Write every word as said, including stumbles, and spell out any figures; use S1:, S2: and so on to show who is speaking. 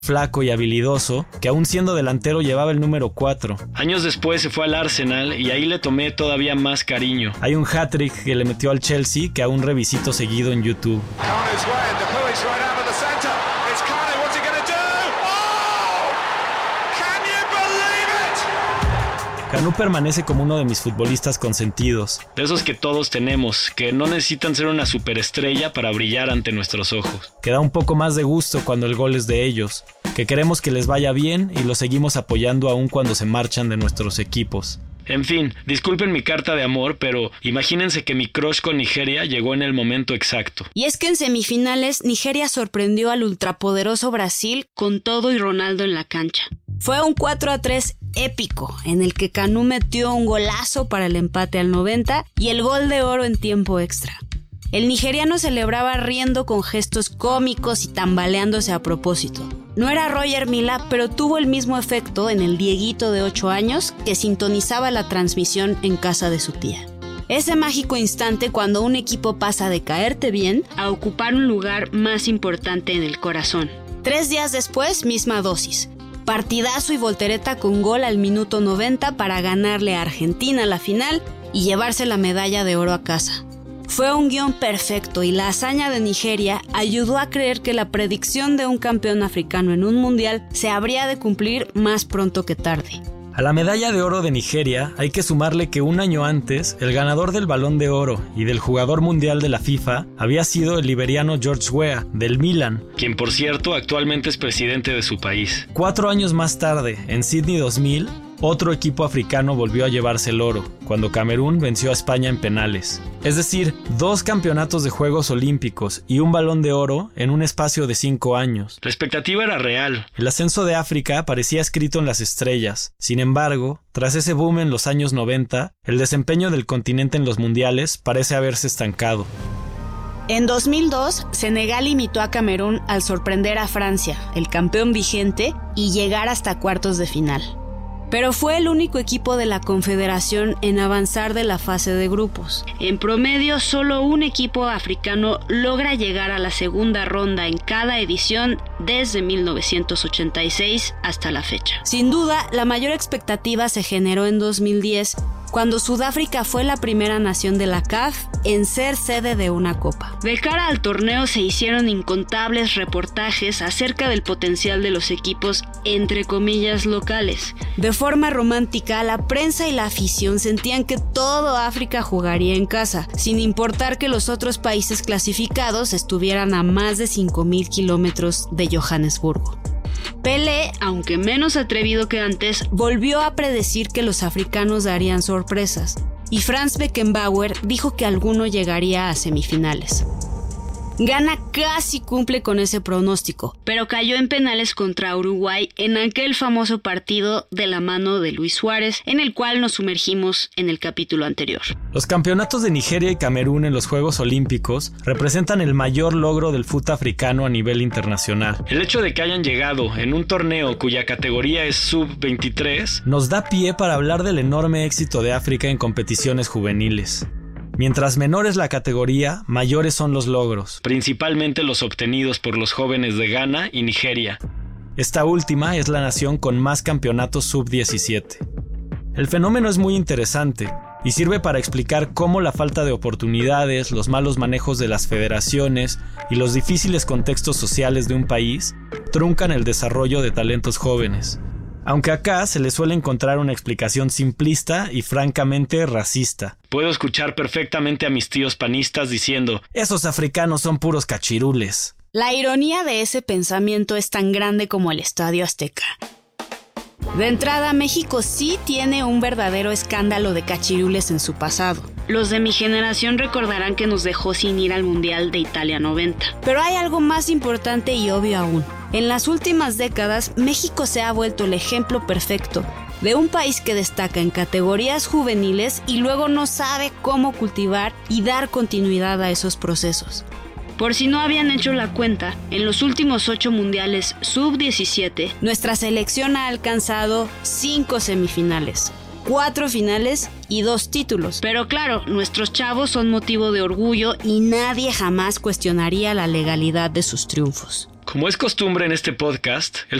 S1: flaco y habilidoso, que aún siendo delantero llevaba el número cuatro.
S2: Años después se fue al Arsenal y ahí le tomé todavía más cariño.
S1: Hay un hat-trick que le metió al Chelsea que aún revisito seguido en YouTube. Kanú permanece como uno de mis futbolistas consentidos.
S2: De esos que todos tenemos, que no necesitan ser una superestrella para brillar ante nuestros ojos.
S1: Que da un poco más de gusto cuando el gol es de ellos, que queremos que les vaya bien y los seguimos apoyando aún cuando se marchan de nuestros equipos.
S2: En fin, disculpen mi carta de amor, pero imagínense que mi crush con Nigeria llegó en el momento exacto.
S3: Y es que en semifinales Nigeria sorprendió al ultrapoderoso Brasil con todo y Ronaldo en la cancha. Fue un cuatro a tres épico, en el que Kanú metió un golazo para el empate al noventa y el gol de oro en tiempo extra. El nigeriano celebraba riendo con gestos cómicos y tambaleándose a propósito. No era Roger Mila, pero tuvo el mismo efecto en el Dieguito de ocho años que sintonizaba la transmisión en casa de su tía. Ese mágico instante cuando un equipo pasa de caerte bien a ocupar un lugar más importante en el corazón. Tres días después, misma dosis. Partidazo y voltereta con gol al minuto noventa para ganarle a Argentina la final y llevarse la medalla de oro a casa. Fue un guión perfecto y la hazaña de Nigeria ayudó a creer que la predicción de un campeón africano en un mundial se habría de cumplir más pronto que tarde.
S1: A la medalla de oro de Nigeria hay que sumarle que un año antes, el ganador del Balón de Oro y del jugador mundial de la FIFA había sido el liberiano George Weah, del Milan.
S2: Quien, por cierto, actualmente es presidente de su país.
S1: Cuatro años más tarde, en Sydney dos mil, otro equipo africano volvió a llevarse el oro, cuando Camerún venció a España en penales. Es decir, dos campeonatos de Juegos Olímpicos y un Balón de Oro en un espacio de cinco años.
S2: La expectativa era real.
S1: El ascenso de África parecía escrito en las estrellas. Sin embargo, tras ese boom en los años noventa, el desempeño del continente en los mundiales parece haberse estancado.
S3: En dos mil dos, Senegal imitó a Camerún al sorprender a Francia, el campeón vigente, y llegar hasta cuartos de final. Pero fue el único equipo de la Confederación en avanzar de la fase de grupos. En promedio, solo un equipo africano logra llegar a la segunda ronda en cada edición desde mil novecientos ochenta y seis hasta la fecha. Sin duda, la mayor expectativa se generó en dos mil diez, cuando Sudáfrica fue la primera nación de la C A F en ser sede de una copa. De cara al torneo se hicieron incontables reportajes acerca del potencial de los equipos entre comillas locales. De forma romántica, la prensa y la afición sentían que todo África jugaría en casa, sin importar que los otros países clasificados estuvieran a más de cinco mil kilómetros de Johannesburgo. Pelé, aunque menos atrevido que antes, volvió a predecir que los africanos darían sorpresas, y Franz Beckenbauer dijo que alguno llegaría a semifinales. Ghana casi cumple con ese pronóstico, pero cayó en penales contra Uruguay en aquel famoso partido de la mano de Luis Suárez, en el cual nos sumergimos en el capítulo anterior.
S1: Los campeonatos de Nigeria y Camerún en los Juegos Olímpicos representan el mayor logro del fútbol africano a nivel internacional.
S2: El hecho de que hayan llegado en un torneo cuya categoría es sub veintitrés
S1: nos da pie para hablar del enorme éxito de África en competiciones juveniles. Mientras menor es la categoría, mayores son los logros.
S2: Principalmente los obtenidos por los jóvenes de Ghana y Nigeria.
S1: Esta última es la nación con más campeonatos sub diecisiete. El fenómeno es muy interesante y sirve para explicar cómo la falta de oportunidades, los malos manejos de las federaciones y los difíciles contextos sociales de un país truncan el desarrollo de talentos jóvenes. Aunque acá se le suele encontrar una explicación simplista y francamente racista.
S2: Puedo escuchar perfectamente a mis tíos panistas diciendo:
S1: esos africanos son puros cachirules.
S3: La ironía de ese pensamiento es tan grande como el Estadio Azteca. De entrada, México sí tiene un verdadero escándalo de cachirules en su pasado. Los de mi generación recordarán que nos dejó sin ir al Mundial de Italia noventa. Pero hay algo más importante y obvio aún. En las últimas décadas, México se ha vuelto el ejemplo perfecto de un país que destaca en categorías juveniles y luego no sabe cómo cultivar y dar continuidad a esos procesos. Por si no habían hecho la cuenta, en los últimos ocho mundiales sub diecisiete, nuestra selección ha alcanzado cinco semifinales, cuatro finales y dos títulos. Pero claro, nuestros chavos son motivo de orgullo y nadie jamás cuestionaría la legalidad de sus triunfos.
S2: Como es costumbre en este podcast, el